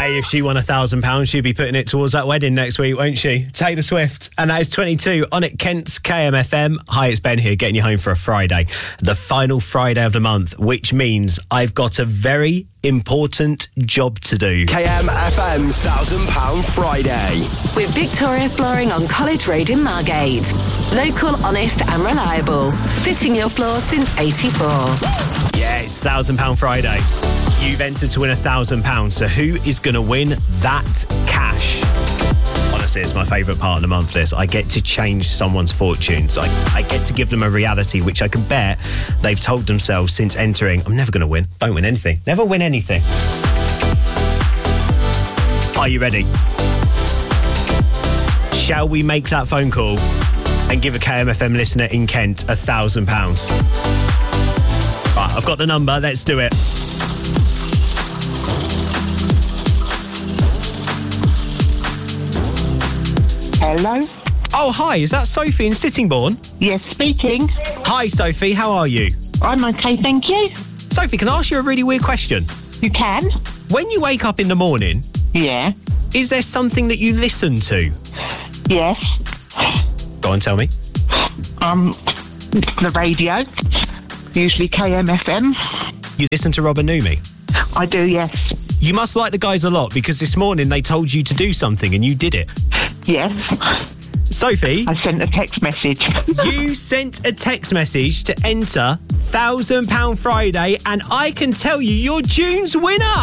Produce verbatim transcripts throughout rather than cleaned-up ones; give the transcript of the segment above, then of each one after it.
Hey, if she won a thousand pounds, she'd be putting it towards that wedding next week, won't she? Taylor Swift. And that is twenty-two on at Kent's K M F M. Hi, it's Ben here, getting you home for a Friday. The final Friday of the month, which means I've got a very important job to do. K M F M's Thousand Pound Friday. With Victoria Flooring on College Road in Margate. Local, honest and reliable. Fitting your floor since eighty-four. Yeah, it's Thousand Pound Friday. You've entered to win a thousand pounds. So who is going to win that cash? Honestly, it's my favourite part of the month, this. I get to change someone's fortunes. I, I get to give them a reality, which I can bet they've told themselves since entering, I'm never going to win. Don't win anything. Never win anything. Are you ready? Shall we make that phone call and give a K M F M listener in Kent a thousand pounds? Right, I've got the number. Let's do it. Hello? Oh, hi, is that Sophie in Sittingbourne? Yes, speaking. Hi, Sophie, how are you? I'm okay, thank you. Sophie, can I ask you a really weird question? You can? When you wake up in the morning, Yeah. is there something that you listen to? Yes. Go on, tell me. Um, the radio. Usually K M F M. You listen to Robin Numi? I do, yes. You must like the guys a lot because this morning they told you to do something and you did it. Yes. Sophie, I sent a text message. you sent a text message to enter Thousand Pound Friday, and I can tell you you're June's winner.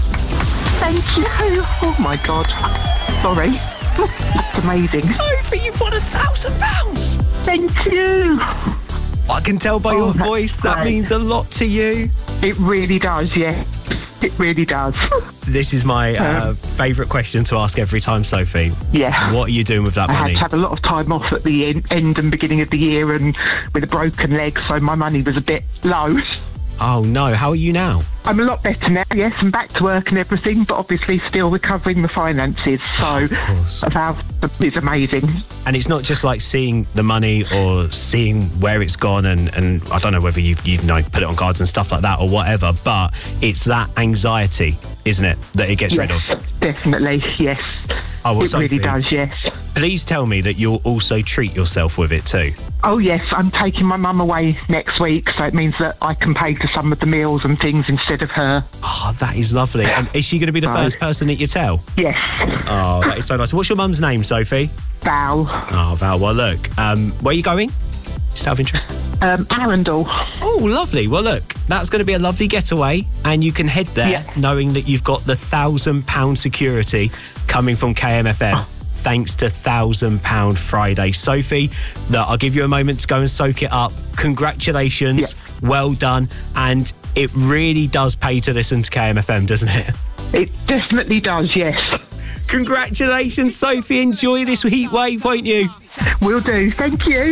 Thank you. Oh, my God. Sorry. That's amazing. Sophie, you've won a thousand pounds. Thank you. I can tell by Oh, your that's voice that great. means a lot to you. It really does, yeah. It really does. This is my uh, favourite question to ask every time, Sophie. Yeah. What are you doing with that I money? had to have a lot of time off at the en- end and beginning of the year and with a broken leg, so my money was a bit low. Oh, no. How are you now? I'm a lot better now, yes, I'm back to work and everything, but obviously still recovering the finances, so course. a thousand is amazing. And it's not just like seeing the money or seeing where it's gone and, and I don't know whether you've, you've you know, put it on cards and stuff like that or whatever, but it's that anxiety, isn't it, that it gets Yes, rid of? definitely, yes. Oh, well, it Sophie, really does, yes. Please tell me that you'll also treat yourself with it too. Oh, yes, I'm taking my mum away next week, so it means that I can pay for some of the meals and things instead of her. Oh, that is lovely. And is she going to be the No. first person that you tell? Yes. Oh, that is so nice. What's your mum's name, Sophie? Val. Oh, Val, well, look, um, where are you going? Just out of interest. Um, Arundel. Oh, lovely. Well, look, that's going to be a lovely getaway and you can head there Yeah. knowing that you've got the thousand pound security coming from K M F M. Oh. Thanks to Thousand Pound Friday. Sophie, look, I'll give you a moment to go and soak it up. Congratulations. Yeah. Well done. And it really does pay to listen to K M F M, doesn't it? It definitely does, yes. Congratulations, Sophie. Enjoy this heat wave, won't you? Will do. Thank you.